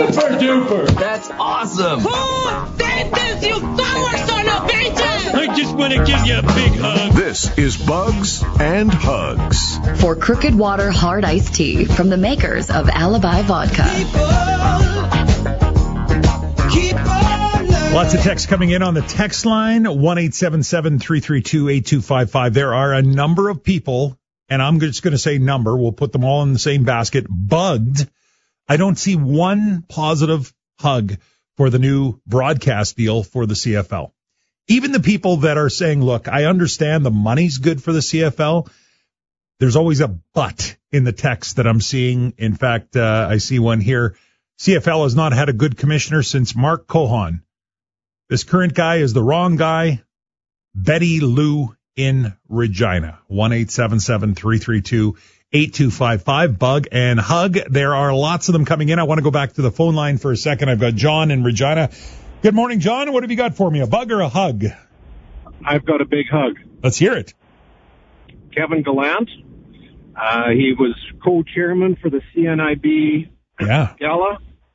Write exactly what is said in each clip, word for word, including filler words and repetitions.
Super duper. That's awesome. Oh, thank you so much, son of bitches. I just want to give you a big hug. This is Bugs and Hugs. For Crooked Water Hard Iced Tea from the makers of Alibi Vodka. Keep on, keep on learning. Lots of texts coming in on the text line, one eight seven seven, three three two, eight two five five. There are a number of people, and I'm just going to say number. We'll put them all in the same basket. Bugged. I don't see one positive hug for the new broadcast deal for the C F L. Even the people that are saying, look, I understand the money's good for the C F L. There's always a but in the text that I'm seeing. In fact, uh, I see one here. C F L has not had a good commissioner since Mark Cohon. This current guy is the wrong guy. Betty Lou in Regina. one eight seven seven, three three two, eight two five five. Bug and hug. There are lots of them coming in. I want to go back to the phone line for a second. I've got John in Regina. Good morning, John. What have you got for me? A bug or a hug? I've got a big hug. Let's hear it. Kevin Gallant. Uh, he was co-chairman for the C N I B Yeah. Gala.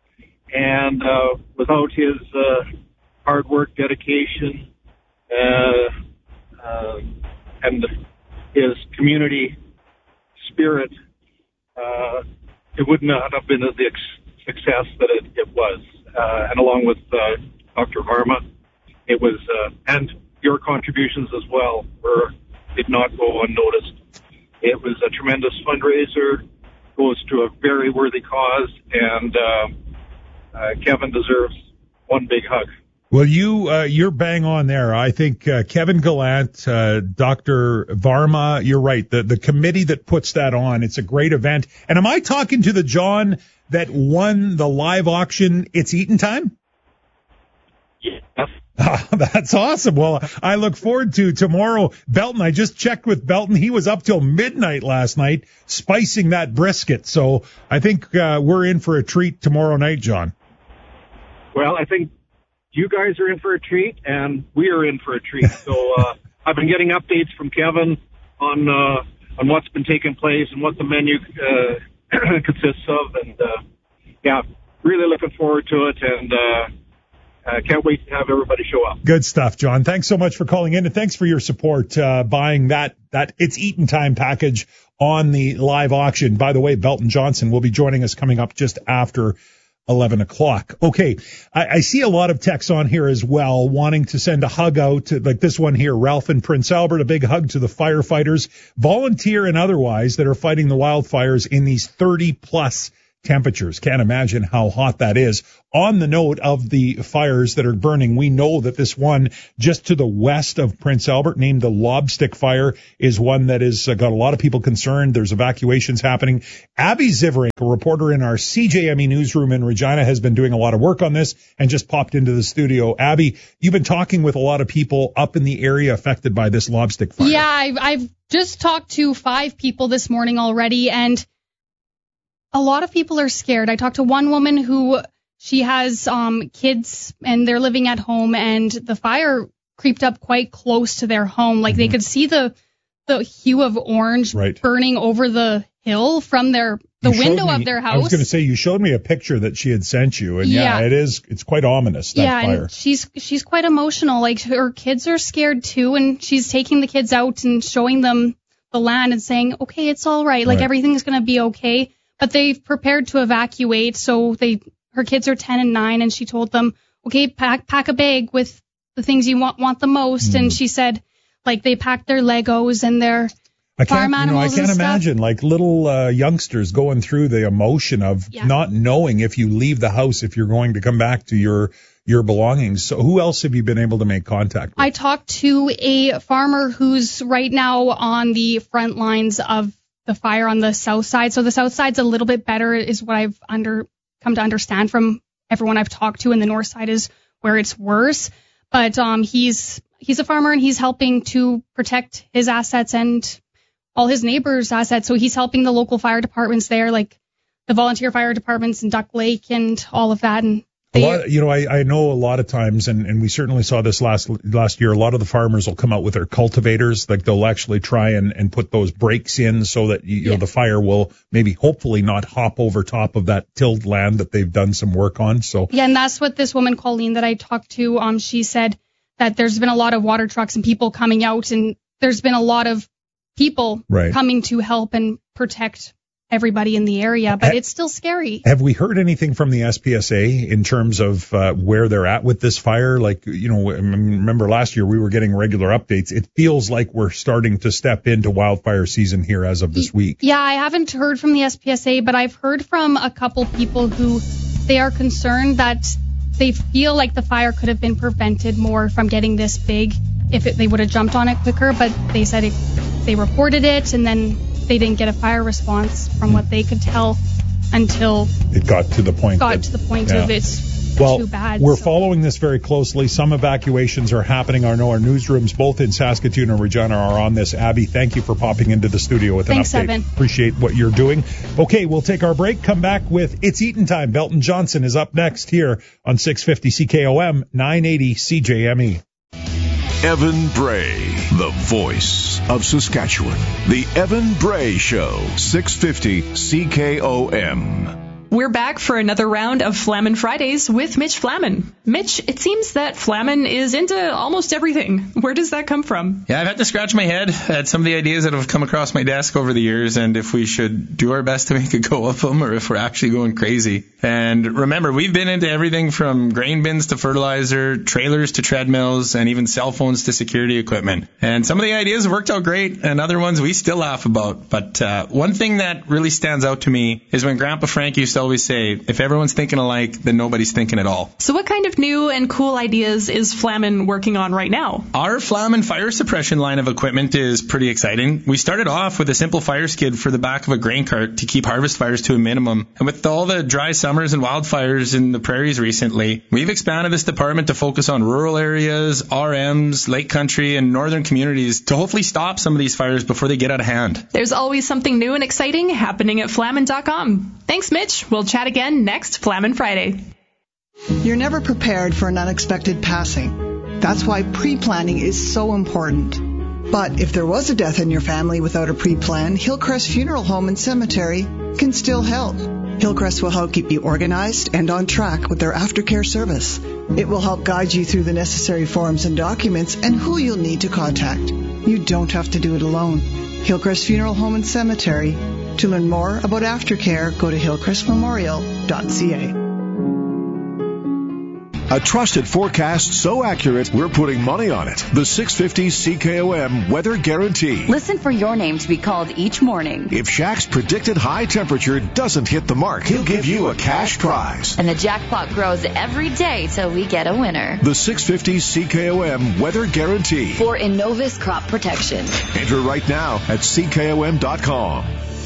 And uh, without his uh, hard work, dedication, uh, uh, and his community spirit, uh, it would not have been the ex- success that it, it was. Uh, and along with uh, Doctor Varma, it was, uh, and your contributions as well were did not go unnoticed. It was a tremendous fundraiser, goes to a very worthy cause, and uh, uh, Kevin deserves one big hug. Well, you, uh, you're bang on there. I think uh, Kevin Gallant, uh, Doctor Varma, you're right. The, the committee that puts that on, it's a great event. And am I talking to the John that won the live auction, It's Eatin' Time? Yes. Oh, that's awesome. Well, I look forward to tomorrow. Belton, I just checked with Belton. He was up till midnight last night spicing that brisket. So I think uh, we're in for a treat tomorrow night, John. Well, I think you guys are in for a treat, and we are in for a treat. So uh, I've been getting updates from Kevin on uh, on what's been taking place and what the menu uh, consists of. And, uh, yeah, really looking forward to it, and uh Uh, can't wait to have everybody show up. Good stuff, John. Thanks so much for calling in, and thanks for your support, uh, buying that, that It's Eatin' Time package on the live auction. By the way, Belton Johnson will be joining us coming up just after eleven o'clock. Okay. I, I see a lot of texts on here as well, wanting to send a hug out to, like this one here, Ralph in Prince Albert, a big hug to the firefighters, volunteer and otherwise, that are fighting the wildfires in these thirty plus temperatures. Can't imagine how hot that is. On the note of the fires that are burning, we know that this one just to the west of Prince Albert, named the Lobstick Fire, is one that has uh, got a lot of people concerned. There's evacuations happening. Abby Ziverink, a reporter in our C J M E newsroom in Regina, has been doing a lot of work on this and just popped into the studio. Abby, you've been talking with a lot of people up in the area affected by this Lobstick Fire. Yeah, I've, I've just talked to five people this morning already, and a lot of people are scared. I talked to one woman who she has um, kids and they're living at home, and the fire creeped up quite close to their home. Like mm-hmm. they could see the the hue of orange right. burning over the hill from their the you window me, of their house. I was going to say, you showed me a picture that she had sent you, and yeah, yeah it is. It's quite ominous. That yeah, fire. And she's she's quite emotional. Like her kids are scared too, and she's taking the kids out and showing them the land and saying, "Okay, it's all right. Like right. everything's going to be okay." But they've prepared to evacuate, so they her kids are ten and nine, and she told them, okay, pack pack a bag with the things you want want the most. Mm. And she said, like, they packed their Legos and their I farm can't, animals. You know, I can't and imagine, stuff. like, little uh, youngsters going through the emotion of yeah. not knowing if you leave the house, if you're going to come back to your your belongings. So who else have you been able to make contact with? I talked to a farmer who's right now on the front lines of the fire on the south side. So the south side's a little bit better, is what I've under come to understand from everyone I've talked to, and the north side is where it's worse. But um, he's he's a farmer, and he's helping to protect his assets and all his neighbors' assets. So he's helping the local fire departments there, like the volunteer fire departments in Duck Lake and all of that. And A lot, you know, I, I know a lot of times, and, and we certainly saw this last last year, a lot of the farmers will come out with their cultivators, like they'll actually try and, and put those breaks in so that, you, you yeah. know, the fire will maybe hopefully not hop over top of that tilled land that they've done some work on. So yeah, and that's what this woman, Colleen, that I talked to, um, she said that there's been a lot of water trucks and people coming out, and there's been a lot of people right. coming to help and protect everybody in the area, but ha- it's still scary. Have we heard anything from the S P S A in terms of uh, where they're at with this fire? Like, you know, remember last year we were getting regular updates. It feels like we're starting to step into wildfire season here as of this week. Yeah, I haven't heard from the S P S A, but I've heard from a couple people who they are concerned that they feel like the fire could have been prevented more from getting this big if it, they would have jumped on it quicker, but they said it, they reported it and then they didn't get a fire response from what they could tell until it got to the point got that, to the point yeah. of it's well, too bad. We're so. following this very closely. Some evacuations are happening. I know our newsrooms both in Saskatoon and Regina are on this. Abby, thank you for popping into the studio with Thanks, an update. Evan. Appreciate what you're doing. Okay, we'll take our break. Come back with It's Eaton Time. Belton Johnson is up next here on six fifty C K O M, nine eighty C J M E. Evan Bray, the voice of Saskatchewan. The Evan Bray Show, six fifty C K O M. We're back for another round of Flamin' Fridays with Mitch Flamin. Mitch, it seems that Flamin is into almost everything. Where does that come from? Yeah, I've had to scratch my head at some of the ideas that have come across my desk over the years, and if we should do our best to make a go of them, or if we're actually going crazy. And remember, we've been into everything from grain bins to fertilizer, trailers to treadmills, and even cell phones to security equipment. And some of the ideas have worked out great, and other ones we still laugh about. But uh, one thing that really stands out to me is when Grandpa Frank used to always say, if everyone's thinking alike, then nobody's thinking at all. So what kind of new and cool ideas is Flamin working on right now? Our Flamin fire suppression line of equipment is pretty exciting. We started off with a simple fire skid for the back of a grain cart to keep harvest fires to a minimum. And with all the dry summers and wildfires in the prairies recently, we've expanded this department to focus on rural areas, R Ms, lake country, and northern communities to hopefully stop some of these fires before they get out of hand. There's always something new and exciting happening at flamin dot com. Thanks, Mitch. We'll chat again next Flamin' Friday. You're never prepared for an unexpected passing. That's why pre-planning is so important. But if there was a death in your family without a pre-plan, Hillcrest Funeral Home and Cemetery can still help. Hillcrest will help keep you organized and on track with their aftercare service. It will help guide you through the necessary forms and documents and who you'll need to contact. You don't have to do it alone. Hillcrest Funeral Home and Cemetery. To learn more about aftercare, go to hillcrest memorial dot c a. A trusted forecast so accurate, we're putting money on it. The six fifty C K O M Weather Guarantee. Listen for your name to be called each morning. If Shaq's predicted high temperature doesn't hit the mark, he'll give you a cash prize. And the jackpot grows every day till we get a winner. The six fifty C K O M Weather Guarantee. For Innovis Crop Protection. Enter right now at C K O M dot com.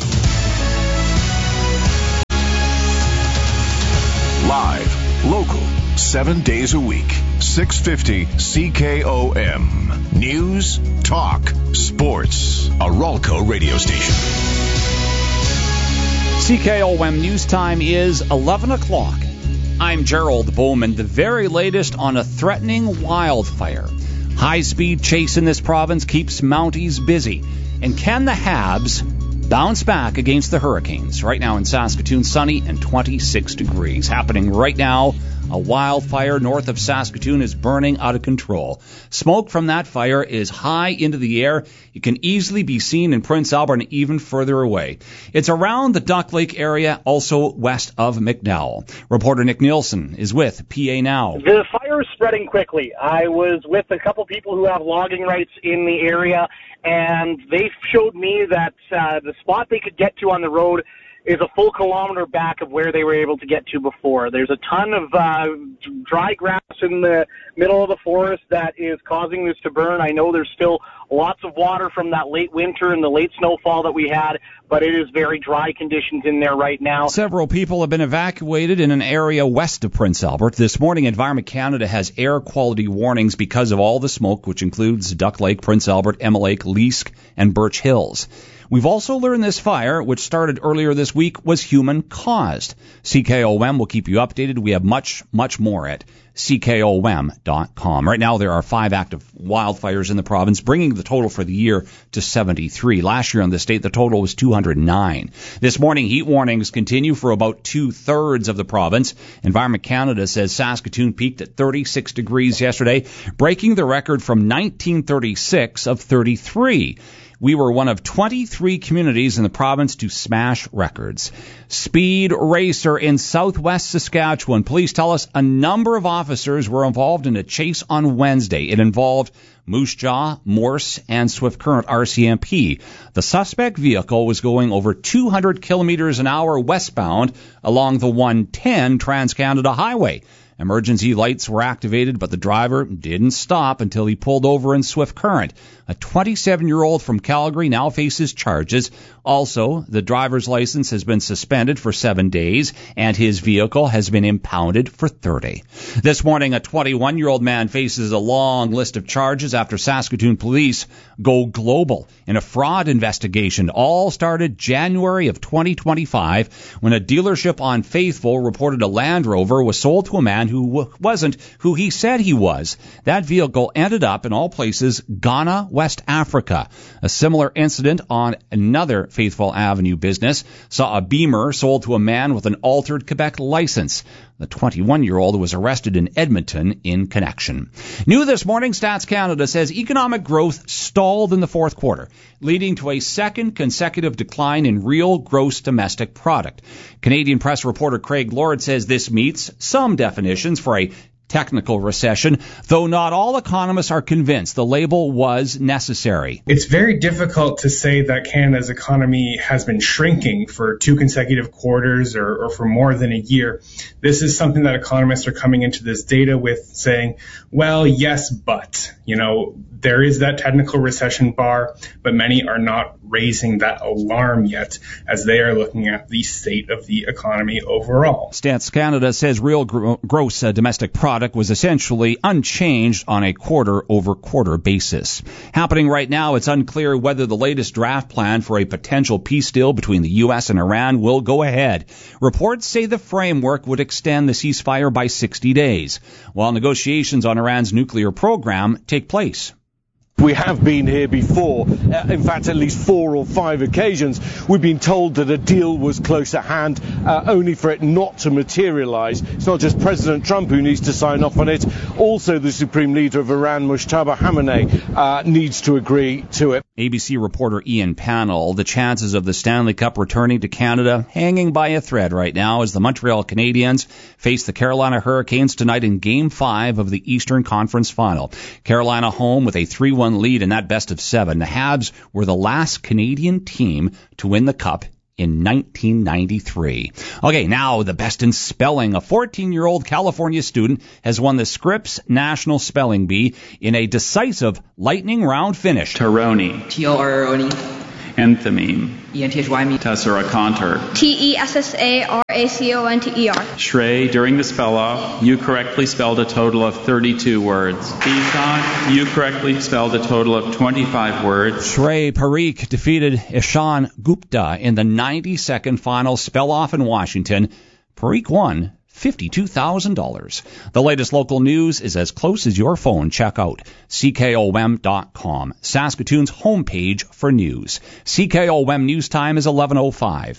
Live, local, seven days a week. six fifty C K O M. News, talk, sports. A Ralco radio station. C K O M News Time is eleven o'clock. I'm Gerald Bowman. The very latest on a threatening wildfire. High-speed chase in this province keeps Mounties busy. And can the Habs bounce back against the Hurricanes? Right now in Saskatoon, sunny and twenty-six degrees. Happening right now, a wildfire north of Saskatoon is burning out of control. Smoke from that fire is high into the air. It can easily be seen in Prince Albert and even further away. It's around the Duck Lake area, also west of McDowell. Reporter Nick Nielsen is with P A Now. The fire is spreading quickly. I was with a couple people who have logging rights in the area, and they showed me that uh, the spot they could get to on the road is a full kilometer back of where they were able to get to before. There's a ton of uh, dry grass in the middle of the forest that is causing this to burn. I know there's still lots of water from that late winter and the late snowfall that we had, but it is very dry conditions in there right now. Several people have been evacuated in an area west of Prince Albert. This morning, Environment Canada has air quality warnings because of all the smoke, which includes Duck Lake, Prince Albert, Emma Lake, Leask, and Birch Hills. We've also learned this fire, which started earlier this week, was human-caused. C K O M will keep you updated. We have much, much more at C K O M dot com. Right now, there are five active wildfires in the province, bringing the total for the year to seventy-three. Last year in the state, the total was two hundred nine. This morning, heat warnings continue for about two-thirds of the province. Environment Canada says Saskatoon peaked at thirty-six degrees yesterday, breaking the record from nineteen thirty-six of thirty-three. We were one of twenty-three communities in the province to smash records. Speed racer in southwest Saskatchewan. Police tell us a number of officers were involved in a chase on Wednesday. It involved Moose Jaw, Morse, and Swift Current R C M P. The suspect vehicle was going over two hundred kilometers an hour westbound along the one ten Trans-Canada Highway. Emergency lights were activated, but the driver didn't stop until he pulled over in Swift Current. A twenty-seven-year-old from Calgary now faces charges. Also, the driver's license has been suspended for seven days, and his vehicle has been impounded for thirty. This morning, a twenty-one-year-old man faces a long list of charges after Saskatoon police go global in a fraud investigation. All started January of twenty twenty-five when a dealership on Faithful reported a Land Rover was sold to a man who wasn't who he said he was. That vehicle ended up, in all places, Ghana, West Africa. A similar incident on another Faithful Avenue business saw a Beamer sold to a man with an altered Quebec license. The twenty-one-year-old was arrested in Edmonton in connection. New this morning, Stats Canada says economic growth stalled in the fourth quarter, leading to a second consecutive decline in real gross domestic product. Canadian Press reporter Craig Lord says this meets some definitions for a technical recession, though not all economists are convinced the label was necessary. It's very difficult to say that Canada's economy has been shrinking for two consecutive quarters or, or for more than a year. This is something that economists are coming into this data with, saying, well, yes, but, you know, there is that technical recession bar, but many are not raising that alarm yet as they are looking at the state of the economy overall. Stats Canada says real gro- gross uh, domestic product was essentially unchanged on a quarter-over-quarter basis. Happening right now, it's unclear whether the latest draft plan for a potential peace deal between the U S and Iran will go ahead. Reports say the framework would extend the ceasefire by sixty days, while negotiations on Iran's nuclear program take place. We have been here before. Uh, in fact, at least four or five occasions, we've been told that a deal was close at hand, uh, only for it not to materialize. It's not just President Trump who needs to sign off on it. Also, the Supreme Leader of Iran, Mujtaba Khamenei, uh, needs to agree to it. A B C reporter Ian Pannell. The chances of the Stanley Cup returning to Canada hanging by a thread right now as the Montreal Canadiens face the Carolina Hurricanes tonight in Game five of the Eastern Conference Final. Carolina home with a three one lead in that best of seven. The Habs were the last Canadian team to win the Cup in nineteen ninety-three. Okay, now the best in spelling. A fourteen-year-old California student has won the Scripps National Spelling Bee in a decisive lightning round finish. Taroni. T O R O N E. Enthymeme. E N T H Y M E. Tesseraconter. T E S S A R A C O N T E R. Shrey, during the spell-off, you correctly spelled a total of thirty-two words. Ishan, you correctly spelled a total of twenty-five words. Shrey Parikh defeated Ishan Gupta in the ninety-second final spell-off in Washington. Parikh won fifty-two thousand dollars. The latest local news is as close as your phone. Check out C K O M dot com, Saskatoon's homepage for news. C K O M News Time is eleven oh five.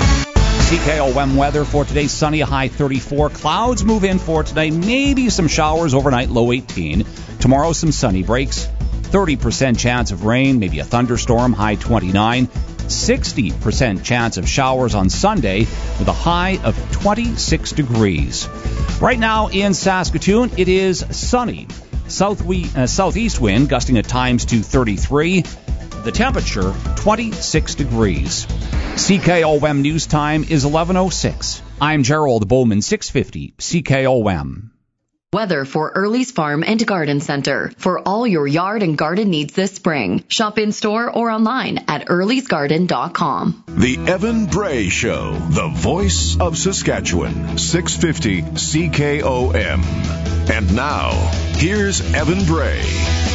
C K O M weather for today, sunny, high thirty-four. Clouds move in for today, maybe some showers overnight, low eighteen. Tomorrow, some sunny breaks. thirty percent chance of rain, maybe a thunderstorm, high twenty-nine. sixty percent chance of showers on Sunday with a high of twenty-six degrees. Right now in Saskatoon, it is sunny. South we, uh, southeast wind gusting at times to thirty-three. The temperature, twenty-six degrees. C K O M News Time is eleven oh six. I'm Gerald Bowman, six fifty C K O M. Weather for Early's Farm and Garden Center. For all your yard and garden needs this spring. Shop in store or online at earlys garden dot com. The Evan Bray Show, the voice of Saskatchewan, six fifty C K O M. And now, here's Evan Bray.